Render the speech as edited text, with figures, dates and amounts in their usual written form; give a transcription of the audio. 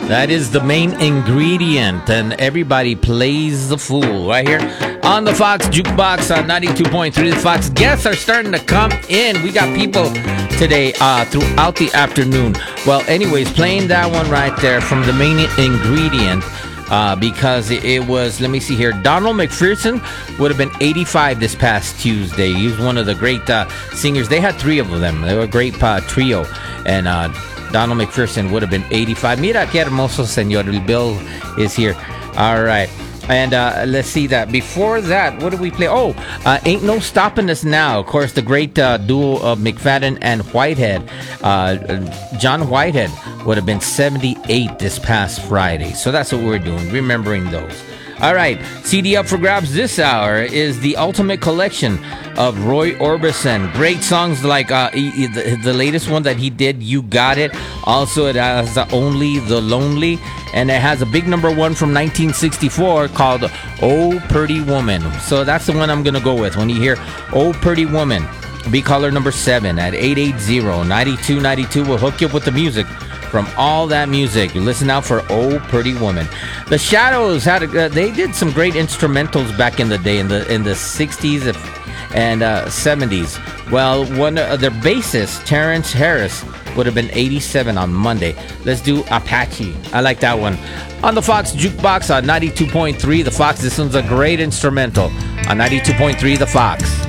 That is the main ingredient, and everybody plays the fool right here on the Fox Jukebox on 92.3. The Fox guests are starting to come in. We got people today throughout the afternoon. Well, anyways, playing that one right there from the main ingredient because it was, let me see here, Donald McPherson would have been 85 this past Tuesday. He was one of the great singers. They had three of them. They were a great trio, and Donald McPherson would have been 85. Mira que hermoso, señor. El Bill is here. All right. And let's see that. Before that, what did we play? Oh, Ain't No Stopping Us Now. Of course, the great duo of McFadden and Whitehead. John Whitehead would have been 78 this past Friday. So that's what we're doing, remembering those. All right, CD up for grabs this hour is the Ultimate Collection of Roy Orbison. Great songs like the latest one that he did, You Got It. Also, it has Only the Lonely. And it has a big number one from 1964 called Oh Pretty Woman. So that's the one I'm going to go with. When you hear Oh Pretty Woman, be caller number 7 at 880-9292. We'll hook you up with the music from all that music. Listen out for Oh Pretty Woman. The Shadows had they did some great instrumentals back in the day, in the 60s and 70s. Well, one of their bassist, Terrence Harris, would have been 87 on Monday. Let's do Apache. I like that one. On the Fox Jukebox on 92.3 The Fox. This one's a great instrumental on 92.3 The Fox.